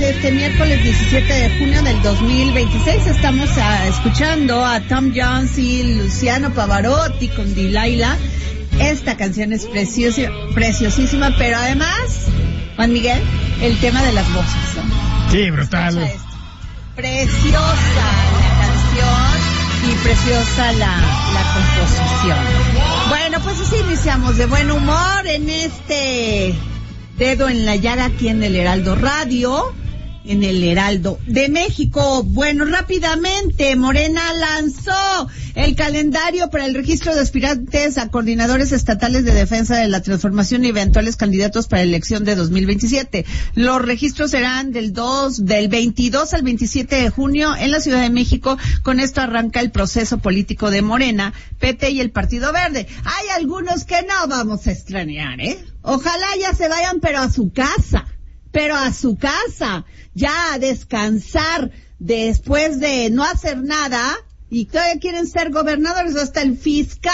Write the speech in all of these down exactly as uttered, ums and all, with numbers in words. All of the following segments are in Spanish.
de este miércoles diecisiete de junio del dos mil veintiséis. Estamos a, escuchando a Tom Jones y Luciano Pavarotti con Delilah. Esta canción es preciosa, preciosísima, pero además, Juan Miguel, el tema de las voces, ¿no? Sí, brutal. Preciosa la canción y preciosa la, la composición. Bueno, pues así iniciamos de buen humor en este Dedo en la Llaga aquí en el Heraldo Radio, en el Heraldo de México. Bueno, rápidamente, Morena lanzó el calendario para el registro de aspirantes a coordinadores estatales de defensa de la transformación y eventuales candidatos para la elección de dos mil veintisiete. Los registros serán del dos, del veintidós al veintisiete de junio en la Ciudad de México. Con esto arranca el proceso político de Morena, P T y el Partido Verde. Hay algunos que no vamos a extrañar, ¿eh? Ojalá ya se vayan, pero a su casa. Pero a su casa, ya a descansar después de no hacer nada, y todavía quieren ser gobernadores. Hasta el fiscal,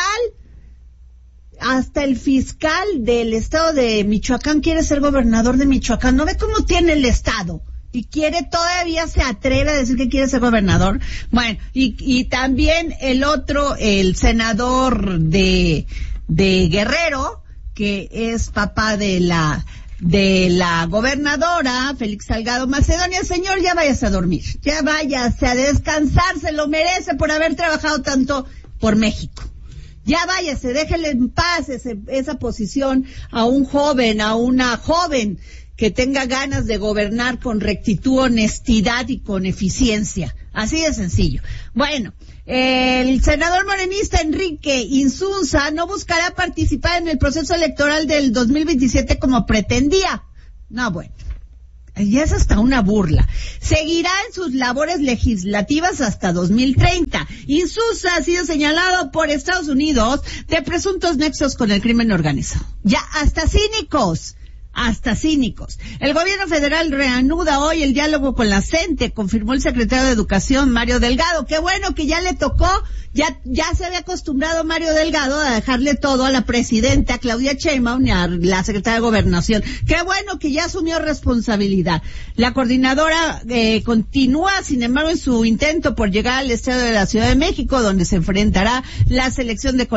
hasta el fiscal del estado de Michoacán quiere ser gobernador de Michoacán. ¿No ve cómo tiene el estado? Y quiere, todavía se atreve a decir que quiere ser gobernador. Bueno, y, y también el otro, el senador de, de Guerrero, que es papá de la, de la gobernadora, Félix Salgado Macedonio. Señor, ya váyase a dormir, ya váyase a descansar, se lo merece por haber trabajado tanto por México. Ya váyase, déjele en paz ese, esa posición a un joven, a una joven que tenga ganas de gobernar con rectitud, honestidad y con eficiencia. Así de sencillo. Bueno, el senador morenista Enrique Insunza no buscará participar en el proceso electoral del dos mil veintisiete como pretendía. No, bueno, ya es hasta una burla. Seguirá en sus labores legislativas hasta dos mil treinta. Insunza ha sido señalado por Estados Unidos de presuntos nexos con el crimen organizado. Ya hasta cínicos. Hasta cínicos. El gobierno federal reanuda hoy el diálogo con la CENTE, confirmó el secretario de Educación, Mario Delgado. Qué bueno que ya le tocó, ya ya se había acostumbrado Mario Delgado a dejarle todo a la presidenta Claudia Sheinbaum y a la secretaria de Gobernación. Qué bueno que ya asumió responsabilidad. La coordinadora eh, continúa, sin embargo, en su intento por llegar al estadio de la Ciudad de México, donde se enfrentará la selección de